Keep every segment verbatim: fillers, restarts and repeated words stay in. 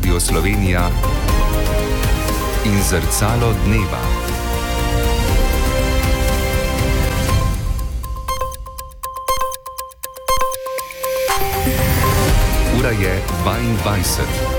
Radio Slovenija in Zrcalo dneva. Ura je dvaindvajset.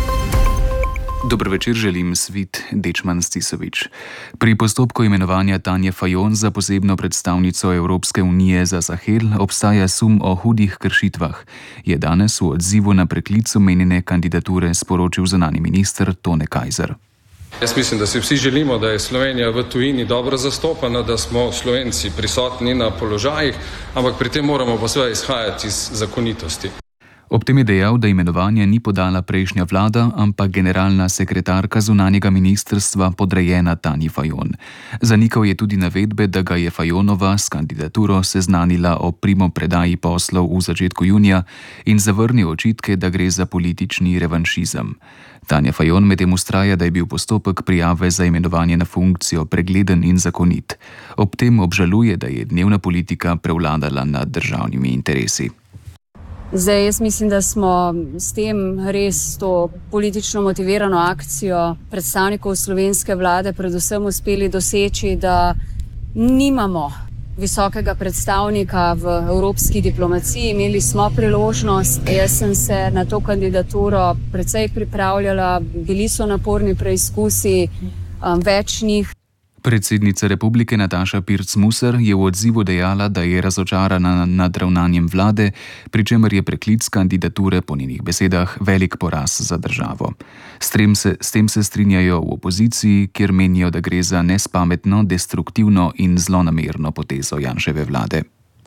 Dober večer, želim Svit Dečman Stisovič. Pri postopku imenovanja Tanje Fajon za posebno predstavnico Evropske unije za Sahel obstaja sum o hudih kršitvah, je danes v odzivu na preklic omenjene kandidature sporočil zunanji minister Tone Kajzer. Jaz mislim, da si vsi želimo, da je Slovenija v tujini dobro zastopana, da smo Slovenci prisotni na položajih, ampak pri tem moramo pa seveda izhajati iz zakonitosti. Ob tem je dejal, da imenovanje ni podala prejšnja vlada, ampak generalna sekretarka zunanjega ministrstva podrejena Tanji Fajon. Zanikal je tudi navedbe, da ga je Fajonova s kandidaturo seznanila o primopredaji poslov v začetku junija in zavrnil očitke, da gre za politični revanšizem. Tanja Fajon medtem vztraja, da je bil postopek prijave za imenovanje na funkcijo pregleden in zakonit. Ob tem obžaluje, da je dnevna politika prevladala nad državnimi interesi. Zdaj, jaz mislim, da smo s tem res to politično motivirano akcijo predstavnikov slovenske vlade predvsem uspeli doseči, da nimamo visokega predstavnika v evropski diplomaciji. Imeli smo priložnost, jaz sem se na to kandidaturo precej pripravljala, bili so naporni preizkusi, več njih. Predsednica republike Nataša Pirc Musar je v odzivu dejala, da je razočarana nad ravnanjem vlade, pri čemer je preklic kandidature po njenih besedah velik poraz za državo. S tem se, s tem se strinjajo v opoziciji, kjer menijo, da gre za nespametno, destruktivno in zlonamerno potezo Janševe vlade.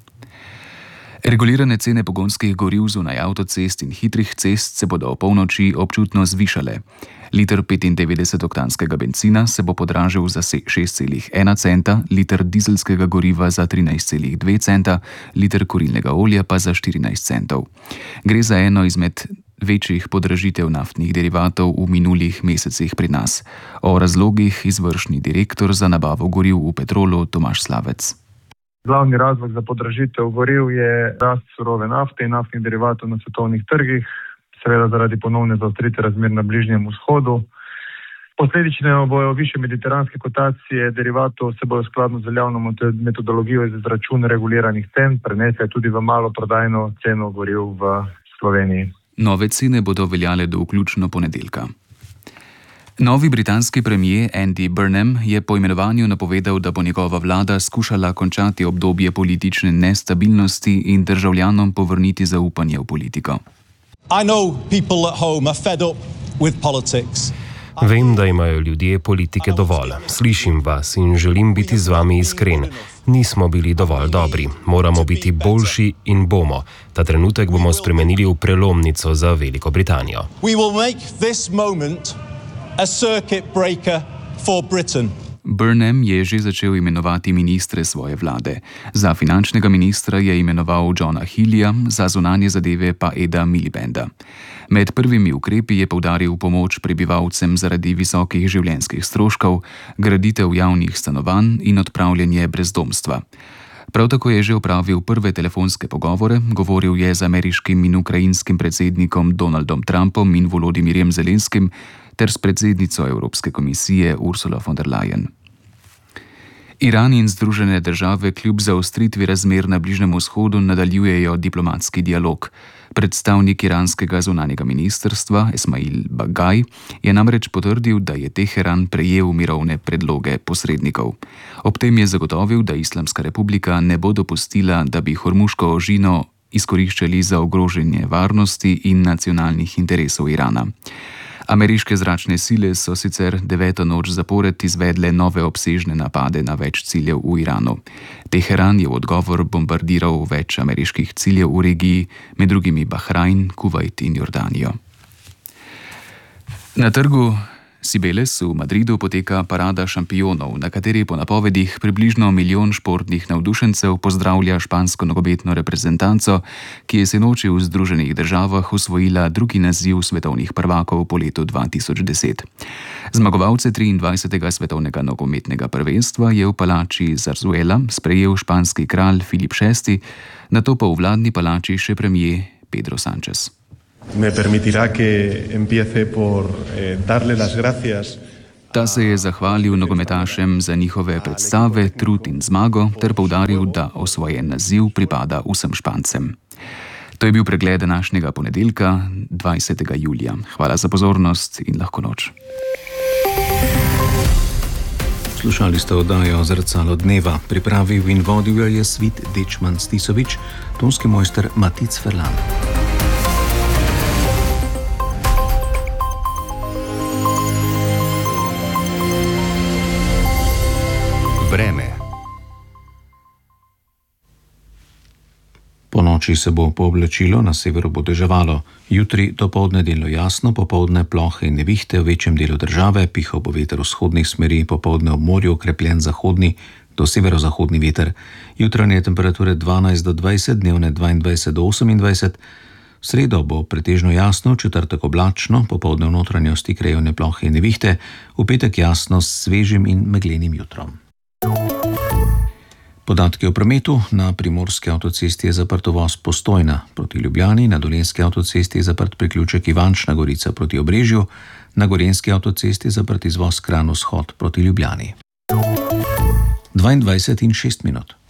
Regulirane cene pogonskih goriv zunaj avtocest in hitrih cest se bodo ob polnoči občutno zvišale. Liter petindevetdesetoktanskega bencina se bo podražil za šest celih ena centa, liter dizelskega goriva za trinajst celih dve centa, liter kurilnega olja pa za štirinajst centov. Gre za eno izmed večjih podražitev naftnih derivatov v minulih mesecih pri nas. O razlogih izvršni direktor za nabavo goriv v Petrolu Tomaž Slavec. Glavni razlog za podražitev goriv je rast surove nafte in naftnih derivatov na svetovnih trgih, seveda zaradi ponovne zaostritve razmer na Bližnjem vzhodu. Posledično bojo više mediteranske kotacije derivatov se bojo skladno z veljavno metodologijo za izračun reguliranih cen prenesle tudi v maloprodajno ceno goriv v Sloveniji. Nove cene bodo veljale do vključno ponedeljka. Novi britanski premier Andy Burnham je po imenovanju napovedal, da bo njegova vlada skušala končati obdobje politične nestabilnosti in državljanom povrniti zaupanje v politiko. Vem, da imajo ljudje politike dovolj. Slišim vas in želim biti z vami iskren. Nismo bili dovolj dobri. Moramo biti boljši in bomo. Ta trenutek bomo spremenili v prelomnico za Veliko Britanijo. A circuit breaker for Britain. Burnham je že začel imenovati ministre svoje vlade. Za finančnega ministra je imenoval Johna Healeyja, za zunanje zadeve pa Eda Milibanda. Med prvimi ukrepi je poudaril pomoč prebivalcem zaradi visokih življenjskih stroškov, graditev javnih stanovanj in odpravljanje brezdomstva. Prav tako je že opravil prve telefonske pogovore, govoril je z ameriškim in ukrajinskim predsednikom Donaldom Trumpom in Volodimirjem Zelenskim ter s predsednico Evropske komisije Ursula von der Leyen. Iran in Združene države kljub zaostritvi razmer na Bližnjem vzhodu nadaljujejo diplomatski dialog. Predstavnik iranskega zunanjega ministrstva Esmail Bagaj je namreč potrdil, da je Teheran prejel mirovne predloge posrednikov. Ob tem je zagotovil, da Islamska republika ne bo dopustila, da bi Hormuško ožino izkoriščali za ogrožanje varnosti in nacionalnih interesov Irana. Ameriške zračne sile so sicer deveto noč zapored izvedle nove obsežne napade na več ciljev v Iranu. Teheran je v odgovor bombardiral več ameriških ciljev v regiji, med drugimi Bahrajn, Kuvajt in Jordanijo. Na trgu Cibeles v Madridu poteka parada šampionov, na kateri po napovedih približno milijon športnih navdušencev pozdravlja špansko nogometno reprezentanco, ki je sinoči v Združenih državah osvojila drugi naziv svetovnih prvakov po letu dva tisoč deset. Zmagovalce triindvajsetega svetovnega nogometnega prvenstva je v palači Zarzuela sprejel španski kralj Filip šesti, nato pa v vladni palači še premier Pedro Sánchez. Me permitirá que empiece por eh, darle las gracias. Ta se je zahvalil nogometašem za njihove predstave, trud in zmago ter poudaril, da osvojen naziv pripada vsem Špancem. To je bil pregled današnjega ponedeljka, dvajsetega julija. Hvala za pozornost in lahko noč. Slušali ste oddajo Zrcalo dneva. Pripravil in vodil jo je Svit Dečman Stisovič, tonski mojster Matic Ferlan. Vreme. Po noči se bo pooblačilo, na severu bo deževalo. Jutri dopoldne delno jasno, popoldne plohe in nevihte v večjem delu države, pihal bo veter vzhodnih smeri, popoldne ob morju okrepljen zahodni do severozahodni veter. Jutranje temperature dvanajst do dvajset, dnevne dvaindvajset do osemindvajset. V sredo bo pretežno jasno, v četrtek oblačno, popoldne v notranjosti krajevne plohe in nevihte, v petek jasno s svežim in meglenim jutrom. Podatki o prometu. Na primorski avtocesti je zaprt uvoz Postojna proti Ljubljani, na dolenjski avtocesti je zaprt priključek Ivančna Gorica proti Obrežju, na gorenjski avtocesti je zaprt izvoz Kranj vzhod proti Ljubljani. dvaindvajset in šest minut.